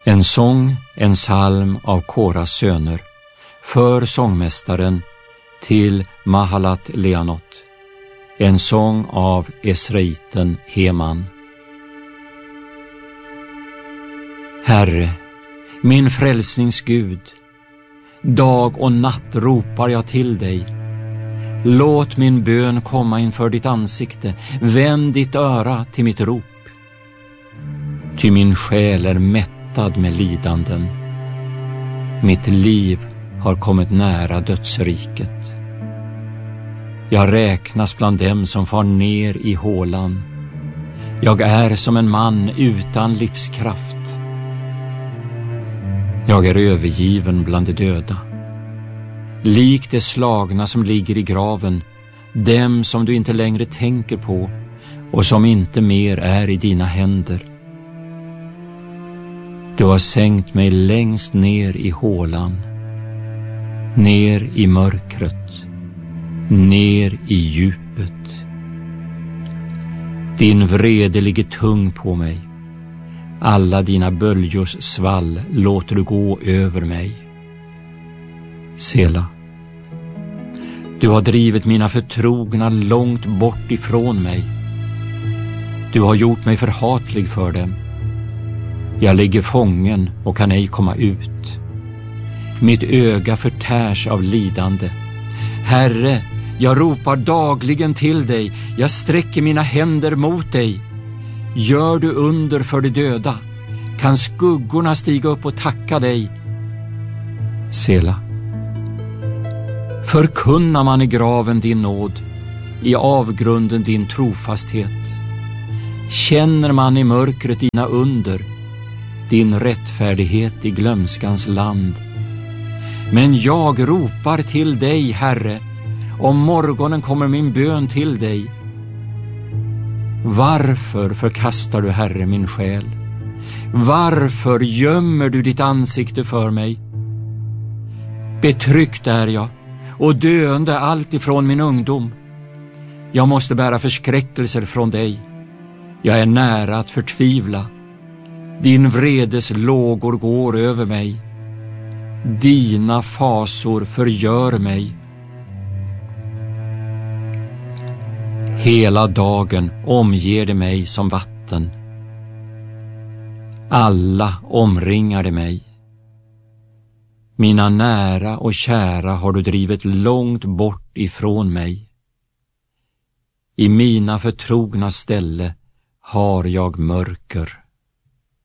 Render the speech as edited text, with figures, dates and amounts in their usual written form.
En sång, en psalm av Koras söner, för sångmästaren till Mahalat Leanot. En sång av esraiten Heman. Herre, min frälsningsgud, dag och natt ropar jag till dig. Låt min bön komma inför ditt ansikte, vänd ditt öra till mitt rop. Ty min själ är mättad med lidanden. Mitt liv har kommit nära dödsriket. Jag räknas bland dem som far ner i hålan. Jag är som en man utan livskraft. Jag är övergiven bland de döda. Lik de slagna som ligger i graven, dem som du inte längre tänker på och som inte mer är i dina händer. Du har sänkt mig längst ner i hålan, ner i mörkret, ner i djupet. Din vrede ligger tung på mig. Alla dina böljors svall låter du gå över mig. Sela. Du har drivit mina förtrogna långt bort ifrån mig. Du har gjort mig förhatlig för dem. Jag ligger fången och kan ej komma ut. Mitt öga förtärs av lidande. Herre, jag ropar dagligen till dig. Jag sträcker mina händer mot dig. Gör du under för de döda? Kan skuggorna stiga upp och tacka dig? Sela. Förkunnar man i graven din nåd, i avgrunden din trofasthet. Känner man i mörkret dina under, din rättfärdighet i glömskans land. Men jag ropar till dig, Herre, om morgonen kommer min bön till dig. Varför förkastar du, Herre, min själ? Varför gömmer du ditt ansikte för mig? Betryckt är jag och döende allt ifrån min ungdom. Jag måste bära förskräckelser från dig. Jag är nära att förtvivla. Din vredes lågor går över mig. Dina fasor förgör mig. Hela dagen omger det mig som vatten. Alla omringade mig. Mina nära och kära har du drivit långt bort ifrån mig. I mina förtrogna ställe har jag mörker.